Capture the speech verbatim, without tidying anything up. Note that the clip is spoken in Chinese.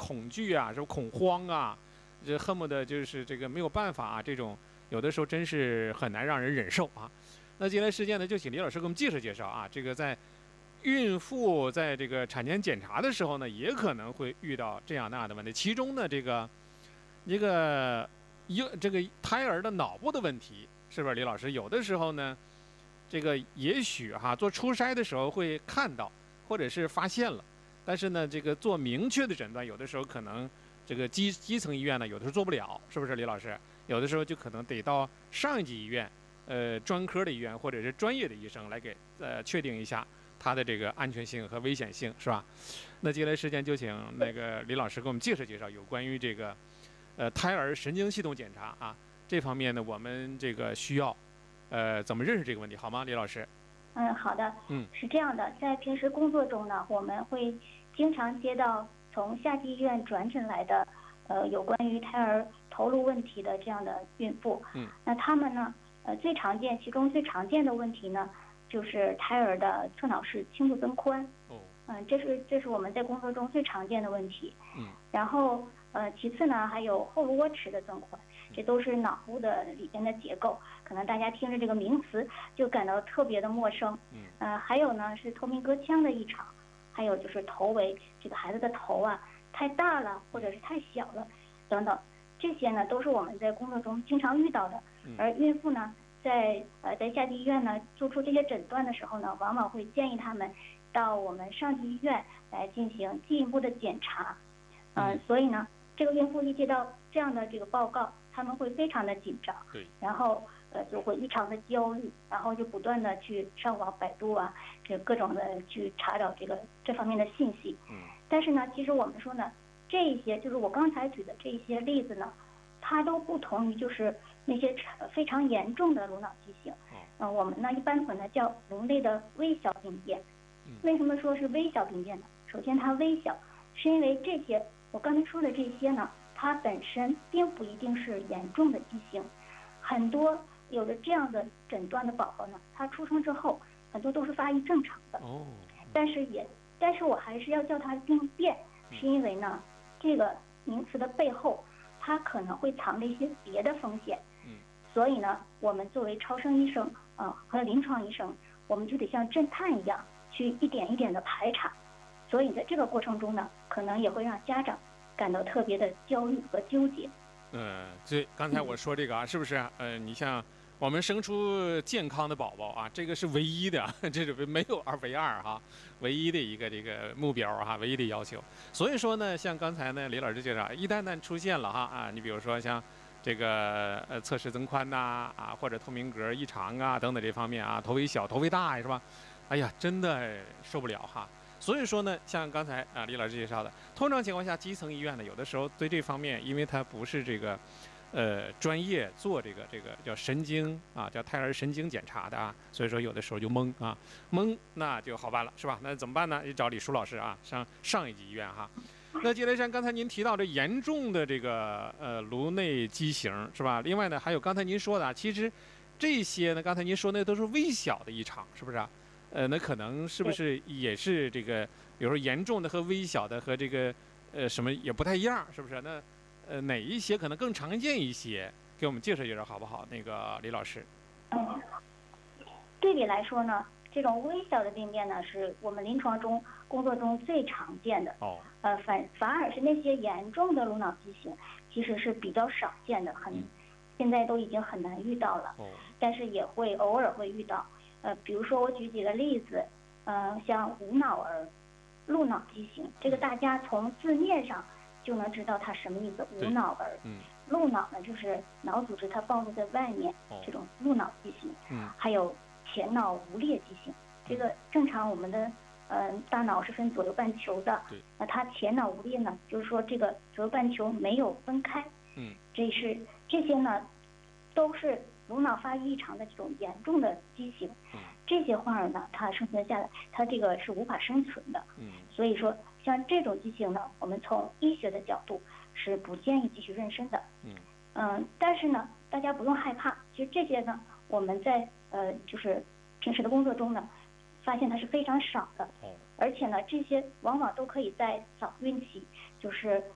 恐惧啊，什么恐慌啊，这恨不得就是这个没有办法啊，这种有的时候真是很难让人忍受啊。那接下来时间呢，就请李老师给我们介绍介绍啊，这个在孕妇在这个产前检查的时候呢，也可能会遇到这样那样的问题，其中呢，这个一个婴这个胎儿的脑部的问题，是不是李老师？有的时候呢，这个也许哈做初筛的时候会看到，或者是发现了，但是呢，这个做明确的诊断，有的时候可能这个基基层医院呢，有的时候做不了，是不是李老师？有的时候就可能得到上一级医院，呃，专科的医院或者是专业的医生来给呃确定一下它的这个安全性和危险性，是吧？那接下来时间就请那个李老师给我们介绍介绍有关于这个呃胎儿神经系统检查啊这方面呢，我们这个需要呃怎么认识这个问题，好吗，李老师？ 嗯，好的。 嗯， 是这样的，在平时工作中呢，我们会经常接到从下级医院转诊来的，呃，有关于胎儿头颅问题的这样的孕妇。 嗯， 那他们呢，呃，最常见，其中最常见的问题呢，就是胎儿的侧脑室轻度增宽。 哦， 嗯，这是这是我们在工作中最常见的问题。 嗯， 然后呃，其次呢，还有后颅窝池的增宽，这都是脑部的里边的结构，可能大家听着这个名词就感到特别的陌生。 嗯， 呃，还有呢是透明隔腔的异常，还有就是头围，这个孩子的头啊太大了或者是太小了等等，这些呢都是我们在工作中经常遇到的。而孕妇呢，在呃在下级医院呢做出这些诊断的时候呢，往往会建议他们到我们上级医院来进行进一步的检查。嗯、呃，所以呢，这个孕妇一接到这样的这个报告，他们会非常的紧张， 对， 然后呃就会异常的焦虑，然后就不断的去上网百度啊，这各种的去查找这个这方面的信息。 嗯， 但是呢，其实我们说呢，这一些就是我刚才举的这一些例子呢，它都不同于就是那些非常严重的颅脑畸形。嗯、呃，我们呢一般管它叫颅内的微小病变。为什么说是微小病变呢？首先它微小，是因为这些我刚才说的这些呢，它本身并不一定是严重的畸形。很多有着这样的诊断的宝宝呢，他出生之后很多都是发育正常的。哦。但是也，但是我还是要叫它病变，是因为呢，这个名词的背后，它可能会藏着一些别的风险。嗯。所以呢，我们作为超声医生啊、呃、和临床医生，我们就得像侦探一样，去一点一点的排查。所以在这个过程中呢，可能也会让家长感到特别的焦虑和纠结。 嗯，这刚才我说这个啊，是不是？呃，你像我们生出健康的宝宝啊，这个是唯一的，这是没有二为二哈，唯一的一个这个目标哈，唯一的要求。所以说呢，像刚才呢李老师介绍，一旦旦出现了哈啊，你比如说像这个呃侧室增宽呐啊，或者透明格异常啊等等这方面啊，头围小头围大是吧？哎呀，真的受不了哈。所以说呢，像刚才啊李老师介绍的，通常情况下，基层医院呢，有的时候对这方面，因为它不是这个，呃，专业做这个这个叫神经啊，叫胎儿神经检查的啊，所以说有的时候就懵啊，懵那就好办了，是吧？那怎么办呢？你找李舒老师啊，上上一级医院哈。那接着像刚才您提到这严重的这个呃颅内畸形是吧？另外呢，还有刚才您说的啊，其实这些呢，刚才您说那都是微小的异常，是不是啊？呃，那可能是不是也是这个，比如说严重的和微小的和这个呃什么也不太一样，是不是？那呃哪一些可能更常见一些？给我们介绍介绍好不好？那个李老师。 嗯，对比来说呢，这种微小的病变呢，是我们临床中工作中最常见的。哦。呃，反反而是那些严重的颅脑畸形，其实是比较少见的，很、嗯、现在都已经很难遇到了。哦。但是也会偶尔会遇到。呃，比如说我举几个例子，呃，像无脑儿、颅脑畸形，这个大家从字面上就能知道它什么意思。无脑儿，嗯，颅脑呢就是脑组织它暴露在外面，哦、这种颅脑畸形。嗯，还有前脑无裂畸形，这个正常我们的呃大脑是分左右半球的，对，那它前脑无裂呢，就是说这个左右半球没有分开。嗯，这是这些呢，都是颅脑发育异常的这种严重的畸形，嗯、这些患儿呢，它生存下来，它这个是无法生存的。嗯，所以说像这种畸形呢，我们从医学的角度是不建议继续妊娠的。嗯，嗯，但是呢，大家不用害怕，其实这些呢，我们在呃就是平时的工作中呢，发现它是非常少的。哦，而且呢，这些往往都可以在早孕期，就是